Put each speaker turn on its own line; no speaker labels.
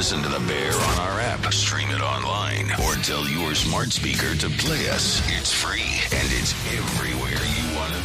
Listen to The Bear on our app, stream it online, or tell your smart speaker to play us. It's free, and it's everywhere you want to